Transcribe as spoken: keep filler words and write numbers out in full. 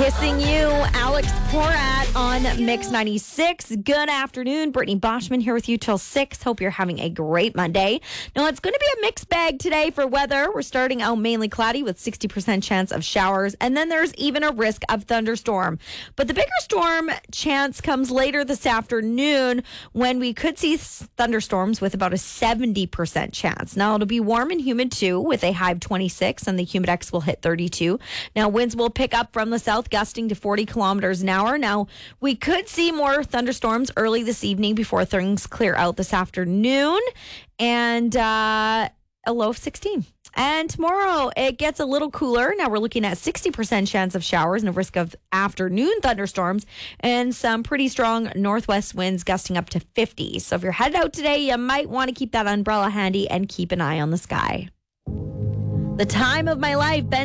Kissing You, Alex Porat on Mix ninety-six. Good afternoon. Brittany Boschman here with you till six. Hope you're having a great Monday. Now, it's going to be a mixed bag today for weather. We're starting out mainly cloudy with sixty percent chance of showers, and then there's even a risk of thunderstorm. But the bigger storm chance comes later this afternoon when we could see thunderstorms with about a seventy percent chance. Now, it'll be warm and humid too with a high of twenty-six, and the humidex will hit thirty-two. Now, winds will pick up from the south, gusting to forty kilometers an hour. Now, we could see more thunderstorms early this evening before things clear out this afternoon, and uh, a low of sixteen. And tomorrow, it gets a little cooler. Now, we're looking at sixty percent chance of showers and a risk of afternoon thunderstorms and some pretty strong northwest winds gusting up to fifty. So if you're headed out today, you might want to keep that umbrella handy and keep an eye on the sky. The time of my life, Ben